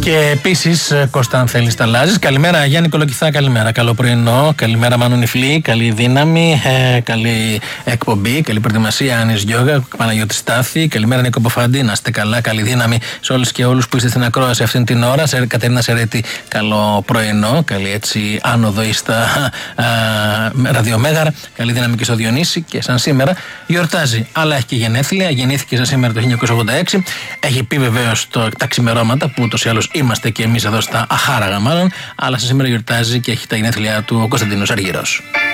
Και επίσης, Κώστα, αν θέλεις τα αλλάζεις. Καλημέρα Γιάννη Κολοκυθά, καλημέρα. Καλό πρωινό. Καλημέρα Μάνου Νιφλή. Καλή δύναμη. Καλή εκπομπή. Καλή προετοιμασία Άννης Γιώγα. Παναγιώτη Στάθη. Καλημέρα Νίκο Ποφαντή. Να είστε καλά. Καλή δύναμη σε όλους και όλους που είστε στην ακρόαση αυτήν την ώρα. Κατερίνα Σερέτη, καλό πρωινό. Καλή έτσι άνοδο στα ραδιομέγαρα. Καλή δύναμη και στο Διονύση. Και σαν σήμερα γιορτάζει. Αλλά έχει και γενέθλια. Γεννήθηκε σαν σήμερα το 1986. Έχει πει βεβαίως τα ξημερώματα που ούτως ή άλλως είμαστε και εμείς εδώ στα αχάραγα μάλλον, αλλά σήμερα γιορτάζει και έχει τα γενέθλιά του ο Κωνσταντίνος Αργυρός.